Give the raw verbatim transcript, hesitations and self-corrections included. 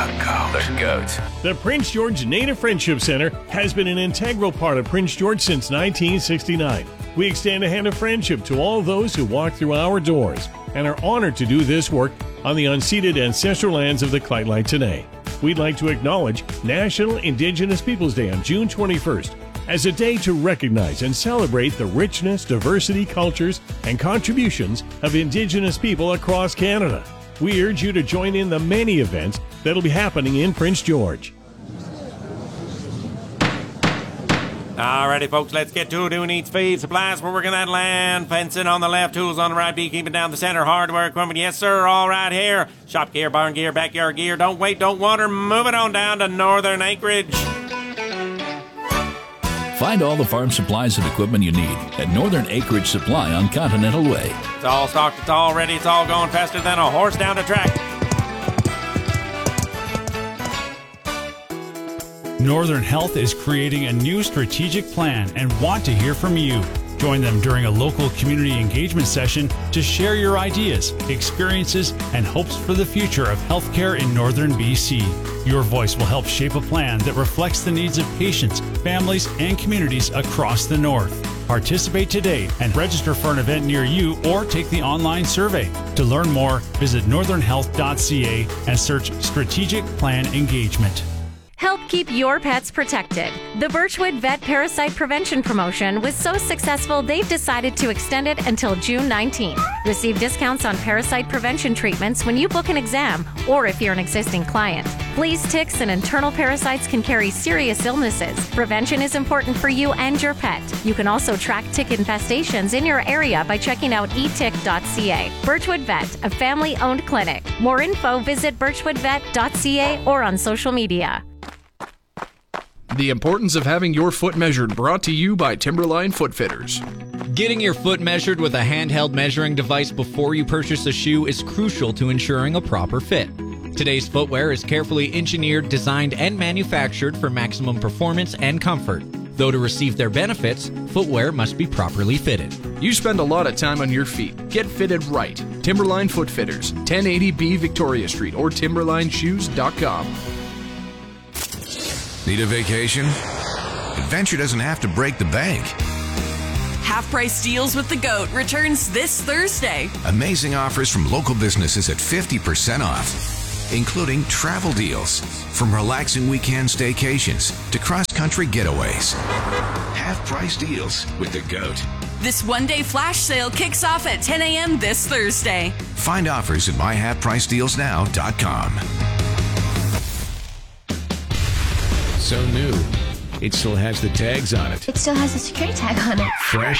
The GOAT. The Prince George Native Friendship Center has been an integral part of Prince George since nineteen sixty-nine. We extend a hand of friendship to all those who walk through our doors and are honored to do this work on the unceded ancestral lands of the Clyde today. We'd like to acknowledge National Indigenous Peoples Day on June twenty-first as a day to recognize and celebrate the richness, diversity, cultures, and contributions of Indigenous people across Canada. We urge you to join in the many events that'll be happening in Prince George. Alrighty, folks, let's get to it. Who needs feed? Supplies for working that land. Fencing on the left, tools on the right, beekeeping down the center, hardware equipment. Yes, sir, all right here. Shop gear, barn gear, backyard gear. Don't wait, don't wander. Move it on down to Northern Acreage. Find all the farm supplies and equipment you need at Northern Acreage Supply on Continental Way. It's all stocked, it's all ready, it's all going faster than a horse down the track. Northern Health is creating a new strategic plan and want to hear from you. Join them during a local community engagement session to share your ideas, experiences, and hopes for the future of healthcare in Northern B C. Your voice will help shape a plan that reflects the needs of patients, families, and communities across the North. Participate today and register for an event near you or take the online survey. To learn more, visit northern health dot c a and search Strategic Plan Engagement. Help keep your pets protected. The Birchwood Vet Parasite Prevention Promotion was so successful they've decided to extend it until June nineteenth. Receive discounts on parasite prevention treatments when you book an exam or if you're an existing client. Fleas, ticks, and internal parasites can carry serious illnesses. Prevention is important for you and your pet. You can also track tick infestations in your area by checking out e tick dot c a. Birchwood Vet, a family-owned clinic. More info, visit birchwood vet dot c a or on social media. The importance of having your foot measured, brought to you by Timberline Footfitters. Getting your foot measured with a handheld measuring device before you purchase a shoe is crucial to ensuring a proper fit. Today's footwear is carefully engineered, designed, and manufactured for maximum performance and comfort. Though to receive their benefits, footwear must be properly fitted. You spend a lot of time on your feet. Get fitted right. Timberline Footfitters, ten eighty B Victoria Street or timberline shoes dot com. Need a vacation? Adventure doesn't have to break the bank. Half-price deals with the GOAT returns this Thursday. Amazing offers from local businesses at fifty percent off, including travel deals. From relaxing weekend staycations to cross-country getaways. Half-price deals with the GOAT. This one-day flash sale kicks off at ten a m this Thursday. Find offers at my half price deals now dot com. So new, it still has the tags on it. It still has a security tag on it. Fresh